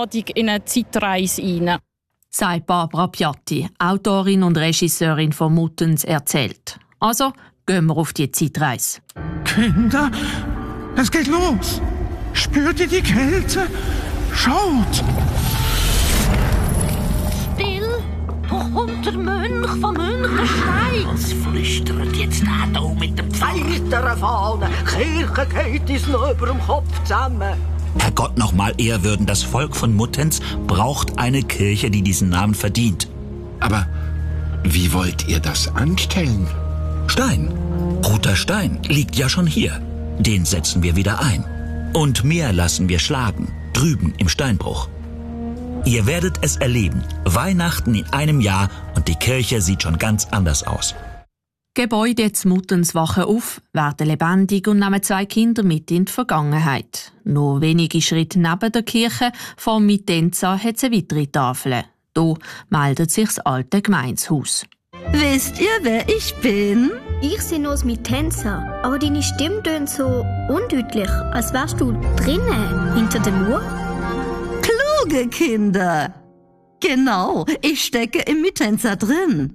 Einladung in eine Zeitreise rein. Sagt Barbara Piatti, Autorin und Regisseurin von Muttenz erzählt. Also gehen wir auf die Zeitreise. Kinder, es geht los. Spürt ihr die Kälte? Schaut! Still, da kommt der Mönch von Münchenstein. Was flüstert jetzt der da mit dem Pfeil? Mit der Fahne, Kirche geht uns noch über dem Kopf zusammen. Herrgott, noch mal ehrwürden, das Volk von Muttenz braucht eine Kirche, die diesen Namen verdient. Aber wie wollt ihr das anstellen? Stein. Roter Stein liegt ja schon hier. Den setzen wir wieder ein. Und mehr lassen wir schlagen, drüben im Steinbruch. Ihr werdet es erleben. Weihnachten in einem Jahr und die Kirche sieht schon ganz anders aus. Gebäude zu Muttenz wachen auf, werden lebendig und nehmen 2 Kinder mit in die Vergangenheit. Nur wenige Schritte neben der Kirche, vor Mitenza, hat es eine weitere Tafel. Hier meldet sich das alte Gemeinshaus. Wisst ihr, wer ich bin? Ich sehe aus Mitenza, aber deine Stimme tönt so undeutlich, als wärst du drinnen, hinter dem Mur. Kluge Kinder! Genau, ich stecke im Mitenza drin.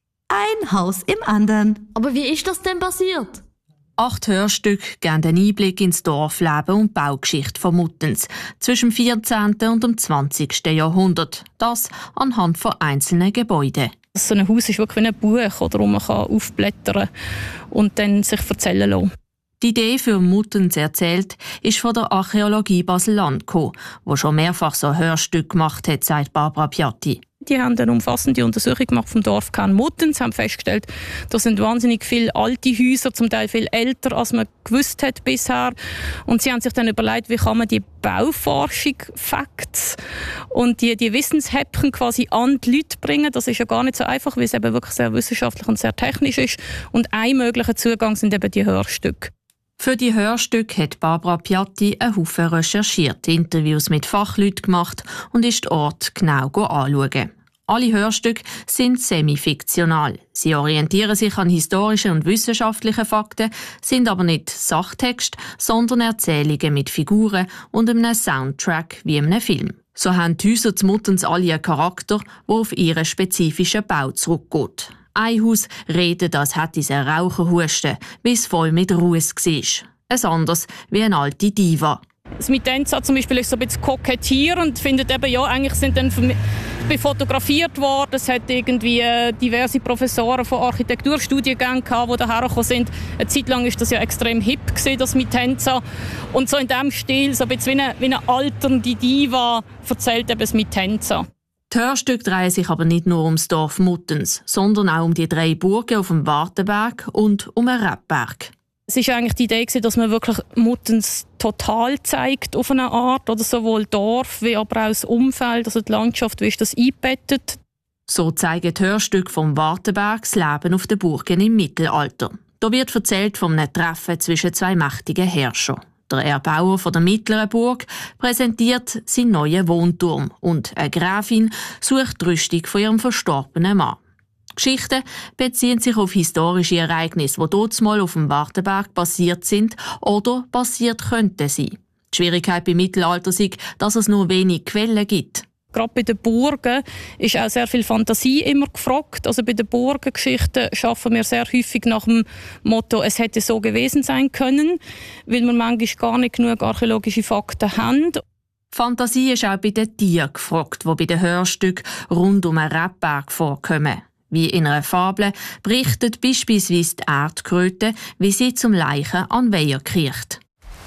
Ein Haus im anderen. Aber wie ist das denn passiert? 8 Hörstücke geben einen Einblick ins Dorfleben und Baugeschichte von Muttenz zwischen dem 14. und dem 20. Jahrhundert. Das anhand von einzelnen Gebäuden. So ein Haus ist wirklich wie ein Buch, oder, wo man aufblättern und dann sich erzählen lassen. Die Idee für Muttenz erzählt ist von der Archäologie Basel-Land gekommen, wo schon mehrfach so Hörstücke gemacht hat, sagt Barbara Piatti. Die haben eine umfassende Untersuchung gemacht vom Dorfkern Muttenz, haben festgestellt, da sind wahnsinnig viele alte Häuser, zum Teil viel älter, als man gewusst hat bisher. Und sie haben sich dann überlegt, wie kann man die Bauforschung, Facts und die Wissenshäppchen quasi an die Leute bringen. Das ist ja gar nicht so einfach, weil es eben wirklich sehr wissenschaftlich und sehr technisch ist. Und ein möglicher Zugang sind eben die Hörstücke. Für die Hörstücke hat Barbara Piatti einen Haufen recherchiert, Interviews mit Fachleuten gemacht und ist den Ort genau anschauen. Alle Hörstücke sind semi-fiktional. Sie orientieren sich an historischen und wissenschaftlichen Fakten, sind aber nicht Sachtext, sondern Erzählungen mit Figuren und einem Soundtrack wie in einem Film. So haben die Häuser zu Muttenz alle einen Charakter, der auf ihren spezifischen Bau zurückgeht. Ein Haus redet, als hätte es einen Raucherhusten, bis es voll mit Ruß war. Ein anderes wie eine alte Diva. Das Mitenza zum Beispiel ist so ein bisschen kokettiert und findet eben, ja, eigentlich sind dann fotografiert worden. Es hat irgendwie diverse Professoren von Architekturstudiengängen gehabt, die daher gekommen sind. Eine Zeit lang war das ja extrem hip gewesen, das Mitenza. Und so in diesem Stil, so ein bisschen wie eine alternde Diva, erzählt eben das Mitenza. Die Hörstücke drehen sich aber nicht nur ums Dorf Muttenz, sondern auch um die 3 Burgen auf dem Wartenberg und um den Rebberg. Es war eigentlich die Idee, dass man wirklich Muttenz total zeigt auf eine Art, oder sowohl Dorf wie aber auch das Umfeld, also die Landschaft, wie ist das eingebettet. So zeigen die Hörstücke vom Wartenberg das Leben auf den Burgen im Mittelalter. Da wird erzählt von einem Treffen zwischen 2 mächtigen Herrschern. Der Erbauer von der mittleren Burg präsentiert seinen neuen Wohnturm und eine Gräfin sucht die Rüstung von ihrem verstorbenen Mann. Geschichten beziehen sich auf historische Ereignisse, die dortmal auf dem Wartenberg passiert sind oder passiert könnten sein. Die Schwierigkeit beim Mittelalter ist, dass es nur wenig Quellen gibt. Gerade bei den Burgen ist auch sehr viel Fantasie immer gefragt. Also bei den Burgengeschichten arbeiten wir sehr häufig nach dem Motto, es hätte so gewesen sein können, weil wir manchmal gar nicht genug archäologische Fakten haben. Fantasie ist auch bei den Tieren gefragt, die bei den Hörstücken rund um einen Rebberg vorkommen. Wie in einer Fabel berichtet beispielsweise die Erdkröte, wie sie zum Leichen an Weiher kriecht.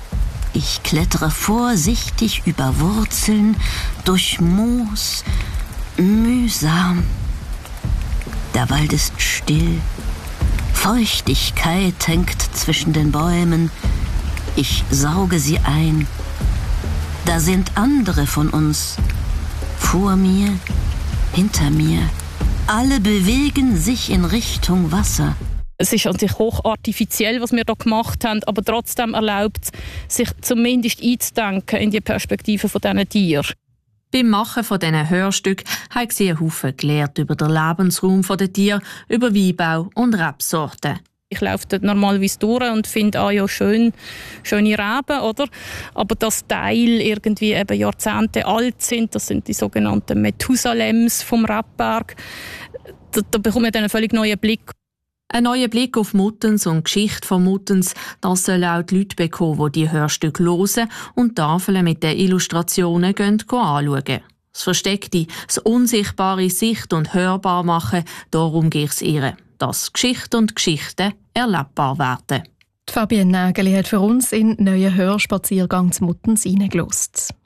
Ich klettere vorsichtig über Wurzeln, durch Moos, mühsam. Der Wald ist still. Feuchtigkeit hängt zwischen den Bäumen. Ich sauge sie ein. Da sind andere von uns. Vor mir, hinter mir. Alle bewegen sich in Richtung Wasser. Es ist natürlich hochartifiziell, was wir hier gemacht haben, aber trotzdem erlaubt es, sich zumindest einzudenken in die Perspektive von diesen Tieren. Beim Machen von diesen Hörstücken haben sie einen Haufen gelernt über den Lebensraum der Tiere, über Weinbau und Rebsorten. Ich laufe dort normalerweise durch und finde, ja, schöne Reben, oder? Aber dass Teile irgendwie eben Jahrzehnte alt sind, das sind die sogenannten Methusalems vom Rebberg, da bekomme ich dann einen völlig neuen Blick. Ein neuer Blick auf Muttenz und die Geschichte von Muttenz, das sollen auch die Leute bekommen, die Hörstücke hören und Tafeln mit den Illustrationen anschauen. Das Versteckte, das Unsichtbare sicht- und hörbar machen, darum geht es ihr. Dass Geschichte und Geschichten erlebbar werden. Fabienne Nägeli hat für uns in den neuen Hörspaziergang zu Muttenz reingelassen.